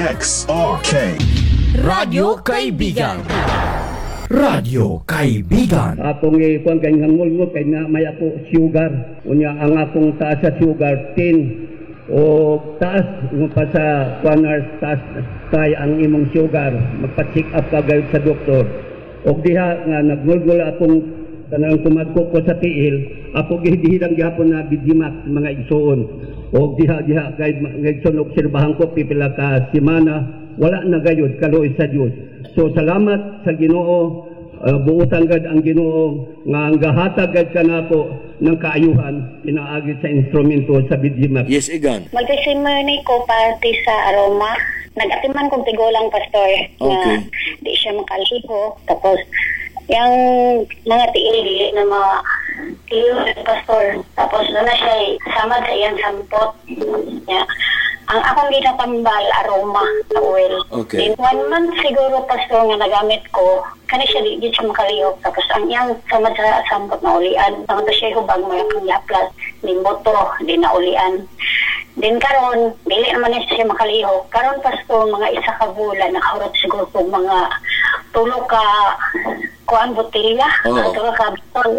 XRK Radyo Kaibigan. Radyo Kaibigan. Akong ikuan kay ngangol kay na may ako sugar. Unya ang akong taas sa sugar 10 o taas mo pa sa 1 hour taas tay ang imong sugar. Magpa-check up ka gayud sa doktor. Og diha nga nagngol akong kanang kumadko ko sa tiil. Ako gihidang gihapon na Bidimax mga igsoon. Og diha kay ngayson obserbahan ko pipila ka semana wala na gayud kaluoy sa Dios. So salamat sa Ginoo, buutan gad ang Ginoo nga ang gahatag gad kanako ng kaayuhan pinaagi sa instrumento sa Bidimax. Yes, Igan. Mag-testimony ko parte sa aroma. Nag-atiman kong tigulang pastor na di siya makaliho. Tapos, yung mga tiil na mga tiil pastor. Tapos, doon na siya samad sa iyang sampot. Yeah. Ang akong ginatambal, aroma na oil. Okay. Then 1 month siguro, pastor, nga nagamit ko, kani siya di siya makalihok. Tapos ang iyang samad sa sampot na ulian. Tangod siya hubag mo yung yaplas, din boto, din na ulian. Din karon, dili naman siya makalihok. Karon, pastor, mga isa ka bulan, nakahurot siguro po mga tulo ka kuan botelya, tulo ka bitol.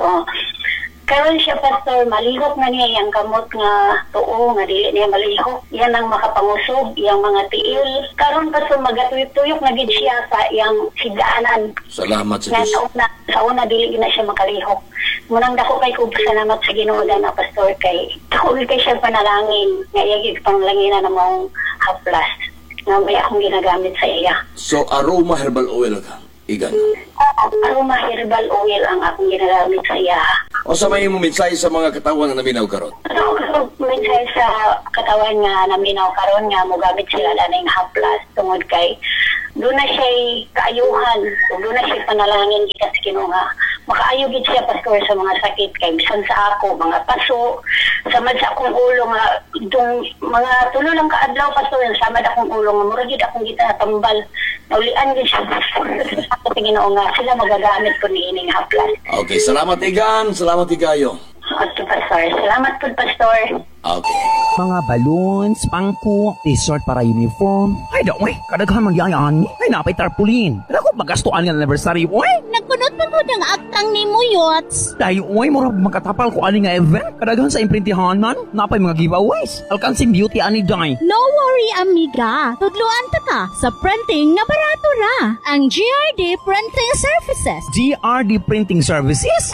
Karon siya, pastor, malihok na niya yung kamot nga tuo, nga dili niya malihok. Yan ang makapangusog, yung mga tiil. Karon, pastor, magatuyok-tuyok na gid siya sa yung higdaanan. Salamat sa Diyos. Sa una, dili na siya makalihok. Munang dako kay kong pasalamat sa Ginoo na pastor kay dako kay siya panalangin. Nga iyagig panglangina na mong haplas. Nga may akong ginagamit sa iya. So, aroma herbal oil ka, Igan. Aroma herbal oil ang akong ginagamit sa iya. O sa may mensahe sa mga katawan na naminaw karon? Ano mensahe sa katawan nga naminaw karon nga mogamit sila daning haplas tungod kay doon na siya kaayuhan, doon na siya panalangin kita sa Ginoo nga makaayo gid siya pastor sa mga sakit kay bisan sa ako mga paso samad sa akong ulo nga itong mga tulo lang kaadlaw pastor samad akong ulo nga mura gid akong gitatambal naulian gid siya sa Ginoo nga sila magagamit ko niining haplas. Okay, salamat Igan, salamat Igayo. Okay, pastor. Salamat po, pastor. Okay. Mga balloons, pangko, t-shirt para uniform. Ay, daw, kadaghan magyayaan. Ay, napay tarpulin. Ako, magastuan ng anniversary, oy. Nagkunot pa ko ng aktang ni Muyots. Dahil, oy, mura makatapal ko ani nga event. Kadaghan sa imprintihanan, napay mga giveaways. Alkansing beauty ani day. No worry, amiga. Tudluan ta ka sa printing na barato ra. Ang GRD Printing Services. GRD Printing Services?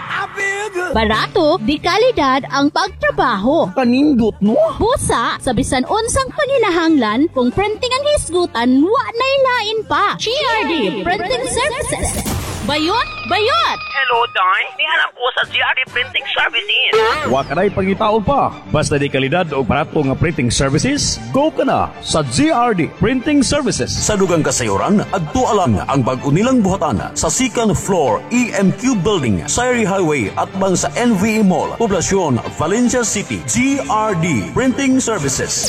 Barato, di kalidad ang pagtrabaho. Kanindot, no? Busa, sa bisan unsang panginahanglan, kung printing ang hisgutan, wa nailain pa. GRD Printing Services. Bayot! Bayot! Hello, Day. Nihanap ko sa GRD Printing Services. Wa ka na'y pangitaon pa. Basta di kalidad o barato nga printing services, go ka na sa GRD Printing Services. Sa dugang kasayuran, adto alang ang bag-o nilang buhatan sa second floor EMQ Building, Sayri Highway at bang sa NVE Mall, Poblacion, Valencia City. GRD Printing Services.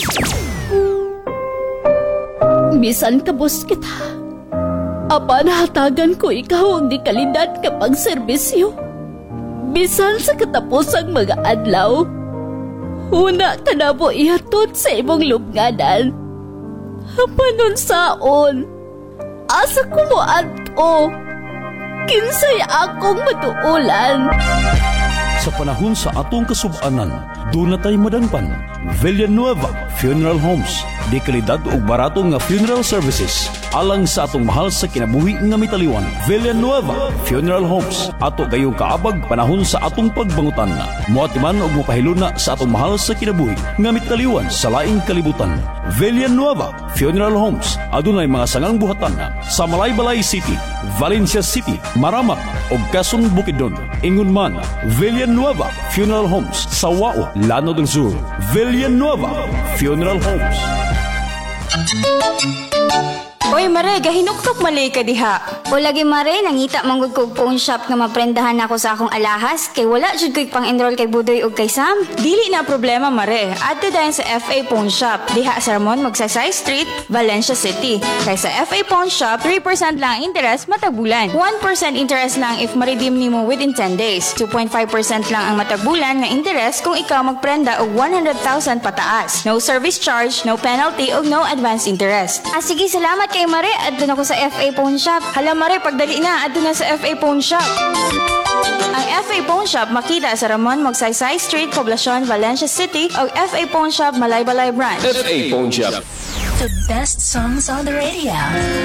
Bisan kabos kita. Apan hatagan ko ikaw ang di kalidad kapag serbisyo. Bisan sa katapusang mga adlaw, una ka na mo ihatod sa imong lubnganan. Panon saon, asa ko mo adto, kinsay akong matuulan. Sa panahon sa atong kasubanan, doon na tayo madangpan. Villanueva Funeral Homes. Di kalidad o barato nga funeral services. Alang sa atong mahal sa kinabuhi nga mitaliwan. Villanueva Funeral Homes. Ato gayong kaabag panahon sa atong pagbangutan. Muatiman o mupahiluna sa atong mahal sa kinabuhi nga mitaliwan sa laing kalibutan. Villanueva Funeral Homes. Adunay mga sangang buhatan sa Malaybalay City, Valencia City, Maramak o Quezon Bukidnon. Ingon man, Villanueva Funeral Homes sa Wao, Lanao del Sur. Villanueva Funeral Homes. Oy mare, gahinuktok malay ka diha. O lagi mare, nangita manggod kog phone shop nga maprendahan ako sa akong alahas kay wala jud ko'y pang-enroll kay Budoy ug kay Sam. Dili na problema mare. Adto dayon sa FA Pawn Shop. Diha sa Ramon Magsaysay Street, Valencia City. Kay sa FA Pawn Shop, 3% lang ang interest matag bulan. 1% interest lang if ma-redeem nimo within 10 days. 2.5% lang ang matag bulan nga interest kung ikaw magprenda og 100,000 pataas. No service charge, no penalty ug no advance interest. Sige, salamat kay mare. Adto na ko sa FA Pawn Shop. Hala mare, pagdali na adto na sa FA Pawn Shop. Ang FA Pawn Shop makita sa Ramon Magsaysay Street, Poblacion, Valencia City o FA Pawn Shop Malaybalay Branch. FA Pawn Shop. The best songs on the radio.